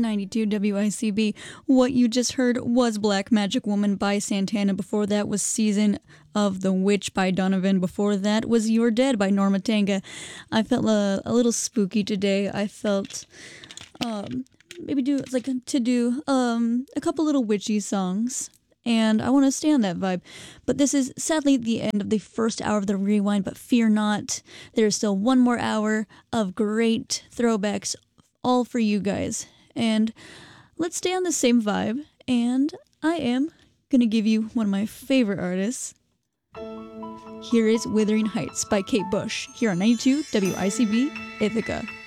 92 WICB. What you just heard was Black Magic Woman by Santana. Before that was Season of the Witch by Donovan. Before that was You're Dead by Norma Tanga. I felt a little spooky today. I felt maybe do a couple little witchy songs. And I want to stay on that vibe. But this is sadly the end of the first hour of the rewind, but fear not. There's still one more hour of great throwbacks all for you guys. And let's stay on the same vibe. And I am going to give you one of my favorite artists. Here is Wuthering Heights by Kate Bush, here on 92 WICB Ithaca.